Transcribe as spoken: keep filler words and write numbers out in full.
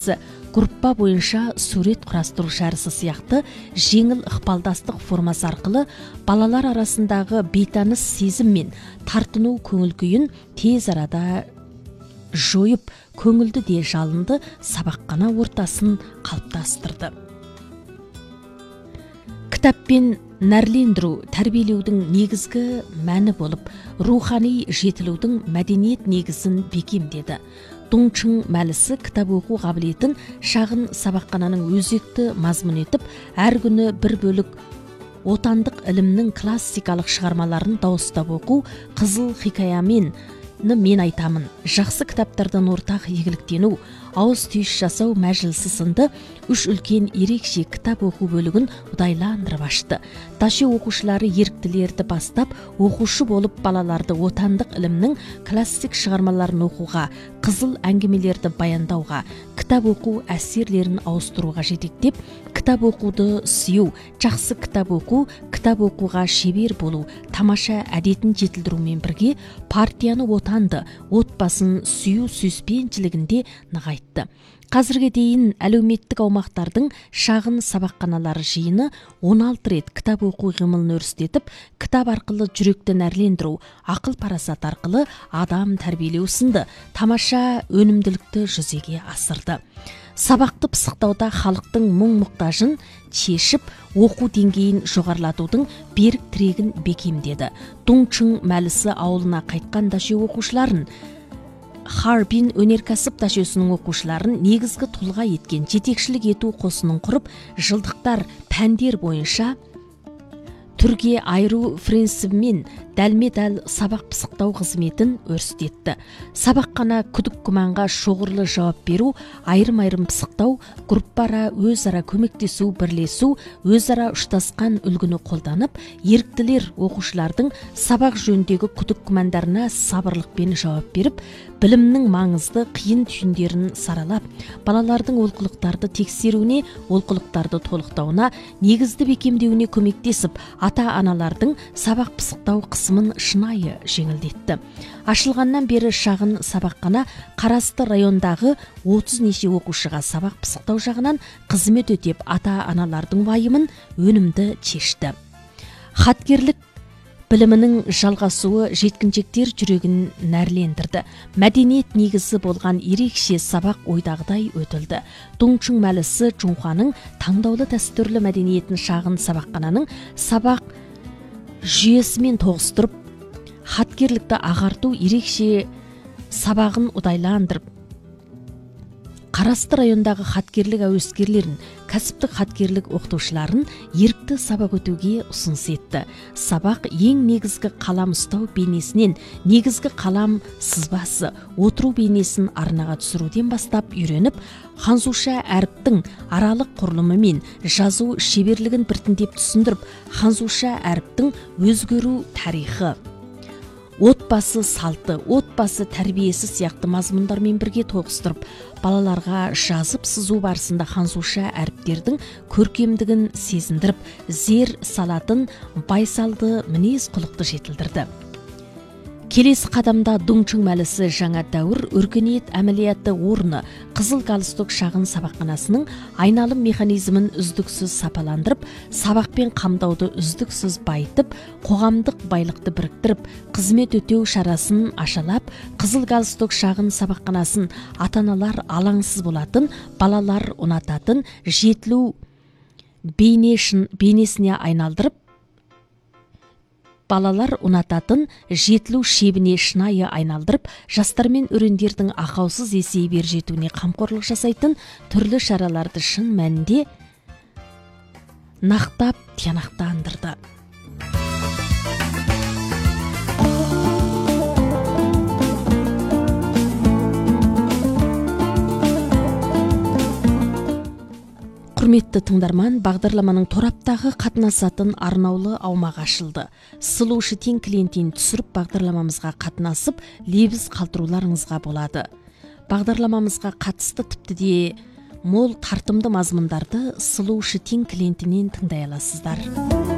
жарысы, группа бойынша сурет құрастыру жарысы сияқты жеңіл ықпалдастық формасы арқылы балалар арасындағы бейтаныс сезім мен тартыну көңіл күйін тез арада жойып, көңілді де жалынды сабақхана ортасын қалыптастырды. Кітаппен нәрлендіру тәрбиелеудің негізгі мәні болып, рухани жетілудің мәдениет негізін бекемдеді. Доңчың мәлісі кітап оқу қабілетін шағын сабақхананың өзекті мазмұн етіп, әр күні бір бөлік отандық ілімнің классикалық шығармаларын дауыстап оқу, қызыл хикаямен мен айтамын, жақсы кітаптардан ортақ игіліктену, ауыз түйіс жасау мәжілісі сынды үш үлкен ерекше кітап оқу бөлігін ұдайландырып ашты. Таши оқушылары еріктілерді бастап, оқушы болып балаларды отандық ілімнің классик шығармаларын оқуға, қызыл әңгімелерді баяндауға, кітап оқу әсерлерін ауыстыруға жетектеп, кітап оқуды сүю, жақсы кітап оқу, кітап оқуға шебер болу, тамаша әдетін жетілдірумен бірге партияны отанды, отбасын сүю сүйіспеншілігінде нығайтты. Қазірге дейін әлеуметтік аумақтардың шағын сабақханалары жиыны он алты рет кітап оқу ғымылын өрістетіп, кітап арқылы жүректі нәрлендіру, ақыл парасат арқылы адам тәрбиелеу сынды тамаша өнімділікті жүзеге асырды. Сабақты пысықтауда халықтың мұң-мұқтажын шешіп, оқу деңгейін жоғарылатудың берік тірегін бекемдеді. Доңчың мәлісі ауылына қайтқан даши оқушыларын, Харбин өнеркәсіп дашесінің оқушыларын негізгі тұлға еткен жетекшілік ету қосының құрып, жылдықтар пәндер бойынша түрге айыру принцибімен дәлме-дәл сабақ пысықтау қызметін өрістетті. Сабақхана күдік күмәнға шоғырлы жауап беру, айырым-айырым пысықтау, группара өзара көмектесу, бірлесу, өзара ұштасқан үлгіні қолданып, еріктілер оқушылардың сабақ жөніндегі күдік күмәндарына сабырлықпен жауап беріп, білімнің маңызды қиын түйіндерін саралап, балалардың олқылықтарды тексеруіне, олқылықтарды толықтауына, негізді бекемдеуіне көмектесіп, ата-аналардың сабақ пысықтау қысымын шынайы жеңілдетті. Ашылғаннан бері шағын сабақхана қарасты райондағы отыз неше оқушыға сабақ пысықтау жағынан қызмет өтеп, ата-аналардың вайымын өнімді шешті. Хатгерлік білімінің жалғасуы жеткіншектер жүрегін нәрлендірді. Мәдениет негізі болған ерекше сабақ ойдағыдай өтілді. Доңчың мәлісі Чунханың таңдаулы дәстүрлі мәдениетін шағын сабақхананың сабақ жүйесімен тоғыстырып, хатгерлікті ағарту ерекше сабағын ұдайландырып, қарасты райондағы хатгерлік әуескерлерін, кәсіптік хатгерлік оқытушыларын ерікті сабақ өтуге ұсыныс етті. Сабақ ең негізгі қалам ұстау бейнесінен негізгі қалам сызбасы, отыру бейнесін арнаға түсіруден бастап үйреніп, ханзуша әріптің аралық құрылымы мен жазу шеберлігін біртіндеп түсіндіріп, ханзуша әріптің өзгеру тарихы, отбасы салты, отбасы тәрбиесі сияқты мазмұндармен бірге тоғыстырып, балаларға жазып сызу барысында ханзуша әріптердің көркемдігін сезіндіріп, зер салатын байсалды мінез құлықты жетілдірді. Келесі қадамда Доңчың мәлісі жаңа дәуір өркениет әмілияты орны қызыл галстук шағын сабақханасының айналым механизмін үздіксіз сапаландырып, сабақпен қамдауды үздіксіз байытып, қоғамдық байлықты біріктіріп, қызмет өтеу шарасын ашалап, қызыл галстук шағын сабақханасын ата-аналар алаңсыз болатын, балалар ұнататын, жетілу бейнесіне айналдырып, балалар ұнататын жетілу шебіне шынайы айналдырып, жастар мен өрендердің ақаусыз есейіп ер жетуіне қамқорлық жасайтын түрлі шараларды шын мәнінде нақтап тиянақтандырды. Құрметті тыңдарман, бағдарламаның тораптағы қатынасатын арнаулы аумақ ашылды. Сұлу Шытен клиентін түсіріп бағдарламамызға қатынасып, лебіз қалдыруларыңызға болады. Бағдарламамызға қатысты тіпті де мол тартымды мазмұндарды Сұлу Шытен клиентінен тыңдай аласыздар.